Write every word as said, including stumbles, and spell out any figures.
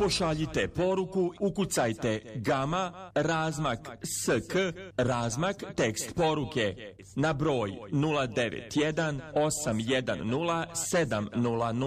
pošaljite poruku, ukucajte gama, razmak S K, razmak tekst poruke na broj nula devet jedan osam jedan nula sedam nula nula.